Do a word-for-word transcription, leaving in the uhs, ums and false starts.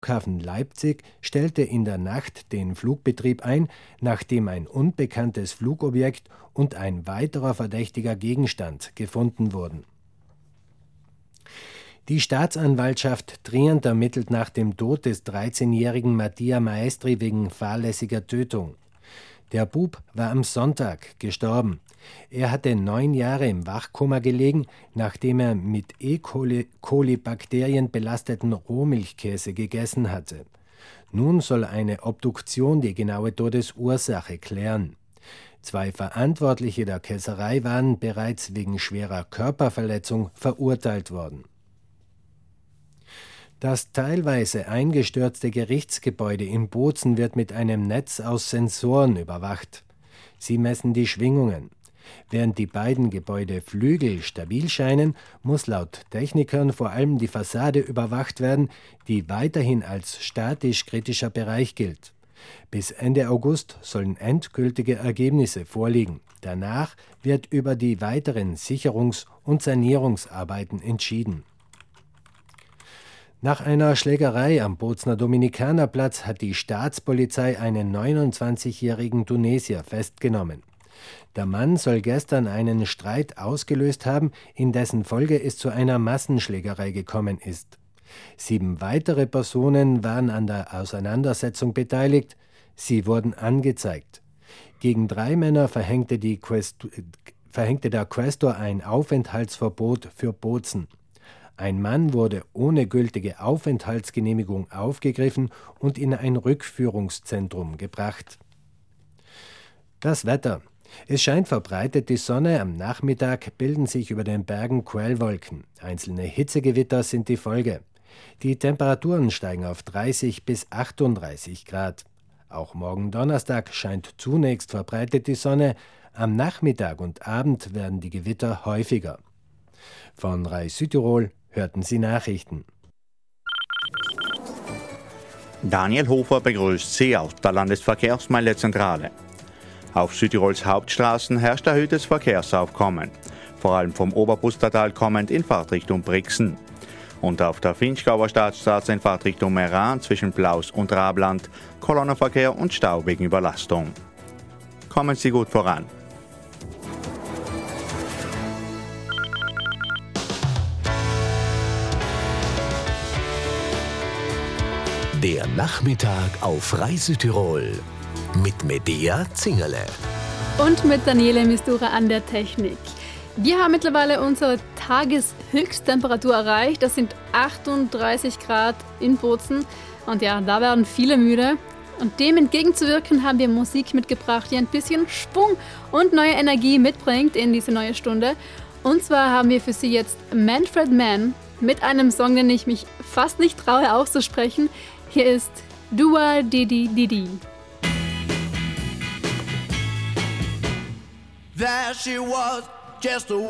Flughafen Leipzig stellte in der Nacht den Flugbetrieb ein, nachdem ein unbekanntes Flugobjekt und ein weiterer verdächtiger Gegenstand gefunden wurden. Die Staatsanwaltschaft Trient ermittelt nach dem Tod des dreizehnjährigen Mattia Maestri wegen fahrlässiger Tötung. Der Bub war am Sonntag gestorben. Er hatte neun Jahre im Wachkoma gelegen, nachdem er mit E. coli-Bakterien belasteten Rohmilchkäse gegessen hatte. Nun soll eine Obduktion die genaue Todesursache klären. Zwei Verantwortliche der Käserei waren bereits wegen schwerer Körperverletzung verurteilt worden. Das teilweise eingestürzte Gerichtsgebäude in Bozen wird mit einem Netz aus Sensoren überwacht. Sie messen die Schwingungen. Während die beiden Gebäudeflügel stabil scheinen, muss laut Technikern vor allem die Fassade überwacht werden, die weiterhin als statisch kritischer Bereich gilt. Bis Ende August sollen endgültige Ergebnisse vorliegen. Danach wird über die weiteren Sicherungs- und Sanierungsarbeiten entschieden. Nach einer Schlägerei am Bozener Dominikanerplatz hat die Staatspolizei einen neunundzwanzigjährigen Tunesier festgenommen. Der Mann soll gestern einen Streit ausgelöst haben, in dessen Folge es zu einer Massenschlägerei gekommen ist. Sieben weitere Personen waren an der Auseinandersetzung beteiligt. Sie wurden angezeigt. Gegen drei Männer verhängte, die Quest- verhängte der Quästor ein Aufenthaltsverbot für Bozen. Ein Mann wurde ohne gültige Aufenthaltsgenehmigung aufgegriffen und in ein Rückführungszentrum gebracht. Das Wetter. Es scheint verbreitet die Sonne, am Nachmittag bilden sich über den Bergen Quellwolken. Einzelne Hitzegewitter sind die Folge. Die Temperaturen steigen auf dreißig bis achtunddreißig Grad. Auch morgen Donnerstag scheint zunächst verbreitet die Sonne, am Nachmittag und Abend werden die Gewitter häufiger. Von R A I Südtirol hörten Sie Nachrichten. Daniel Hofer begrüßt Sie aus der Landesverkehrsmeldezentrale. Auf Südtirols Hauptstraßen herrscht erhöhtes Verkehrsaufkommen, vor allem vom Oberpustertal kommend in Fahrtrichtung Brixen. Und auf der Vinschgauer Staatsstraße in Fahrtrichtung Meran zwischen Blaus und Rabland Kolonnenverkehr und Stau wegen Überlastung. Kommen Sie gut voran. Der Nachmittag auf R A I Südtirol mit Medea Zingerle. Und mit Daniele Mistura an der Technik. Wir haben mittlerweile unsere Tageshöchsttemperatur erreicht. Das sind achtunddreißig Grad in Bozen. Und ja, da werden viele müde. Und dem entgegenzuwirken haben wir Musik mitgebracht, die ein bisschen Schwung und neue Energie mitbringt in diese neue Stunde. Und zwar haben wir für Sie jetzt Manfred Mann mit einem Song, den ich mich fast nicht traue auszusprechen. Hier ist Dua Didi Didi. There she was, just a